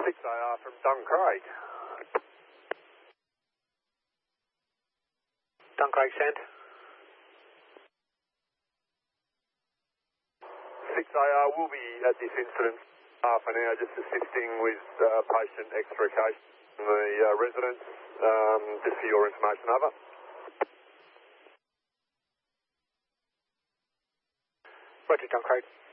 6AR from Duncraig. Duncraig, send. 6AR will be at this incident half an hour, just assisting with patient extrication from the residents, just for your information, over. Roger, Duncraig.